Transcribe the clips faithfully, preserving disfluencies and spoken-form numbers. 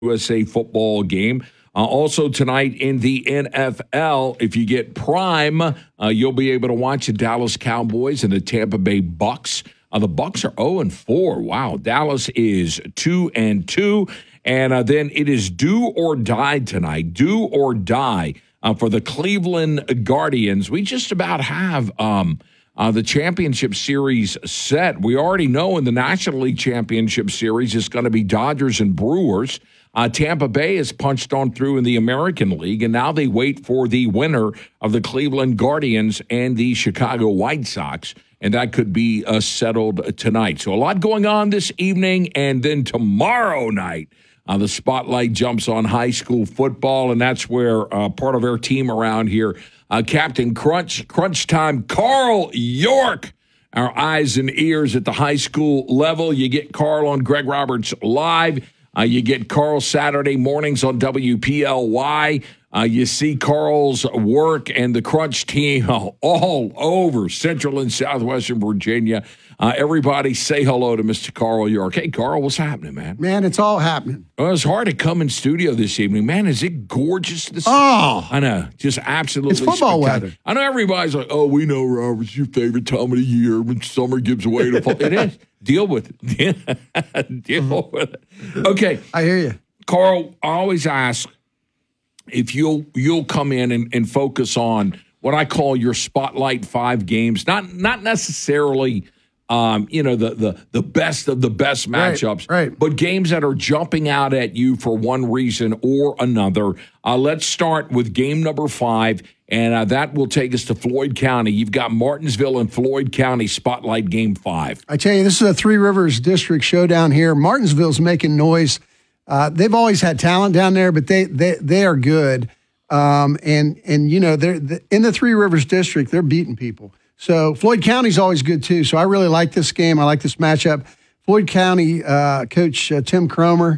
U S A football game. Uh, also tonight in the N F L, if you get Prime, uh, you'll be able to watch the Dallas Cowboys and the Tampa Bay Bucks. Uh, the Bucks are oh and four. Wow. Dallas is two and two. And uh, then it is do or die tonight. Do or die uh, for the Cleveland Guardians. We just about have um, uh, the championship series set. We already know in the National League Championship Series it's going to be Dodgers and Brewers. Uh, Tampa Bay has punched on through in the American League, and now they wait for the winner of the Cleveland Guardians and the Chicago White Sox, and that could be uh, settled tonight. So a lot going on this evening, and then tomorrow night, uh, the spotlight jumps on high school football, and that's where uh, part of our team around here, uh, Captain Crunch, Crunch Time, Carl York, our eyes and ears at the high school level. You get Carl on Greg Roberts Live. Uh, you get Carl Saturday mornings on W P L Y. Uh, you see Carl's work and the Crunch team all over Central and Southwestern Virginia. Uh, everybody say hello to Mister Carl York. Hey, Carl, what's happening, man? Man, it's all happening. Well, it's hard to come in studio this evening. Man, is it gorgeous this Oh. I know. Just absolutely It's football spectacular. weather. I know everybody's like, oh, we know, Robert, it's your favorite time of the year when summer gives way to fall. It is. Deal with it. Deal Mm-hmm. with it. Okay. I hear you. Carl, I always ask if you'll you'll come in and, and focus on what I call your spotlight five games, not not necessarily um, you know, the the the best of the best matchups, Right, right. but games that are jumping out at you for one reason or another. Uh, let's start with game number five, and uh, that will take us to Floyd County. You've got Martinsville and Floyd County spotlight game five. I tell you, this is a Three Rivers District showdown here. Martinsville's making noise. Uh, they've always had talent down there, but they they they are good. Um, and and you know they're the, in the Three Rivers District, they're beating people. So Floyd County's always good too. So I really like this game. I like this matchup. Floyd County uh, coach uh, Tim Cromer,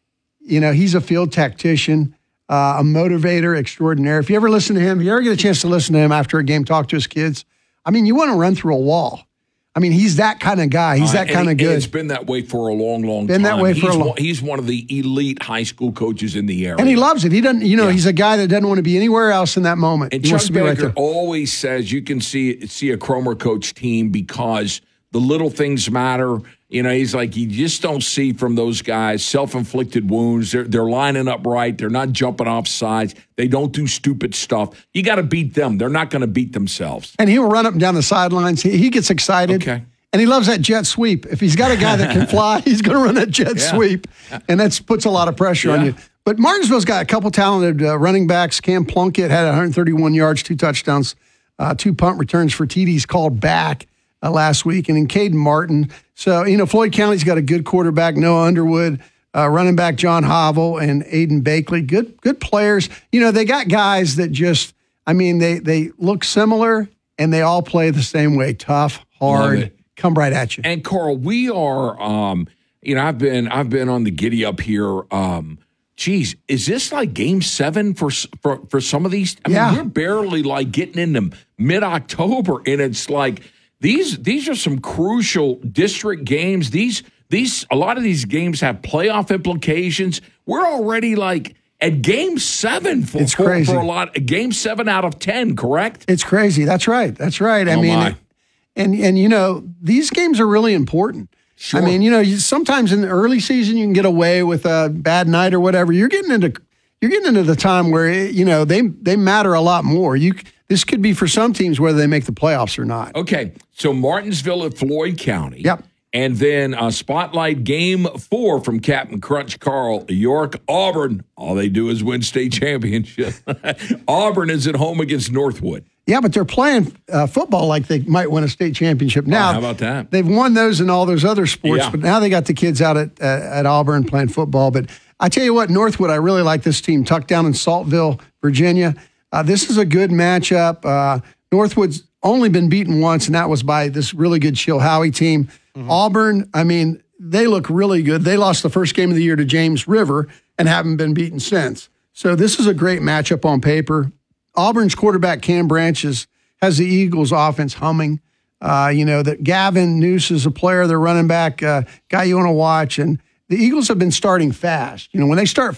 you know, he's a field tactician, uh, a motivator extraordinaire. If you ever listen to him, if you ever get a chance to listen to him after a game, talk to his kids, I mean, you want to run through a wall. I mean, he's that kind of guy. He's that Uh, kind of he- good. It's been that way for a long, long Been time. that way for he's a long- one, He's one of the elite high school coaches in the area. And he loves it. He doesn't, you know, Yeah. he's a guy that doesn't want to be anywhere else in that moment. And he Chuck wants to be right Baker there. always says you can see see a Cromer coach team because the little things matter. You know, he's like, you just don't see from those guys self-inflicted wounds. They're, they're lining up right. They're not jumping off sides. They don't do stupid stuff. You got to beat them. They're not going to beat themselves. And he'll run up and down the sidelines. He, he gets excited. Okay. And he loves that jet sweep. If he's got a guy that can fly, he's going to run that jet Yeah. sweep. And that puts a lot of pressure on Yeah. you. But Martinsville's got a couple talented uh, running backs. Cam Plunkett had one hundred thirty-one yards, two touchdowns, uh, two punt returns for T Ds called back uh, last week. And then Caden Martin. So, you know, Floyd County's got a good quarterback, Noah Underwood, uh, running back John Hovel, and Aiden Bakley. Good good players. You know, they got guys that just, I mean, they, they look similar, and they all play the same way. Tough, Love hard, it. come right at you. And Carl, we are, um, you know, I've been I've been on the giddy up here. Um, geez, is this like game seven for for for some of these? I Yeah. mean, we're barely like getting into mid October, and it's like these these are some crucial district games. These these a lot of these games have playoff implications. We're already like at game seven for It's for, crazy. for a lot. Game seven out of ten, correct? It's crazy. That's right. That's right. I Oh, mean, my. and and you know, these games are really important. Sure. I mean, you know, you, sometimes in the early season you can get away with a bad night or whatever. You're getting into you're getting into the time where you know they they matter a lot more. You this could be for some teams whether they make the playoffs or not. Okay, so Martinsville at Floyd County. Yep. And then uh, spotlight game four from Captain Crunch Carl York. Auburn, all they do is win state championship. Auburn is at home against Northwood. Yeah, but they're playing uh, football like they might win a state championship now. how about that? They've won those in all those other sports, Yeah. but now they got the kids out at uh, at Auburn playing football. But I tell you what, Northwood, I really like this team. Tucked down in Saltville, Virginia. Uh, this is a good matchup. Uh, Northwood's only been beaten once, and that was by this really good Chilhowie team. Mm-hmm. Auburn, I mean, they look really good. They lost the first game of the year to James River and haven't been beaten since. So this is a great matchup on paper. Auburn's quarterback Cam Branches has the Eagles' offense humming. Uh, you know that Gavin Noose is a player, their running back uh, guy you want to watch, and the Eagles have been starting fast. You know when they start